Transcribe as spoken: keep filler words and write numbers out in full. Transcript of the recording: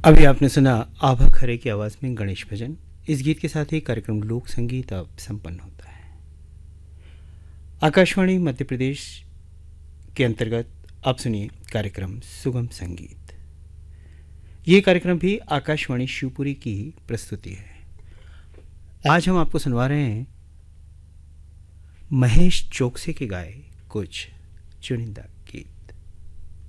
अभी आपने सुना आभा खरे की आवाज़ में गणेश भजन। इस गीत के साथ ही कार्यक्रम लोक संगीत अब संपन्न होता है। आकाशवाणी मध्य प्रदेश के अंतर्गत आप सुनिए कार्यक्रम सुगम संगीत। ये कार्यक्रम भी आकाशवाणी शिवपुरी की ही प्रस्तुति है। आज हम आपको सुनवा रहे हैं महेश चौकसे के गाए कुछ चुनिंदा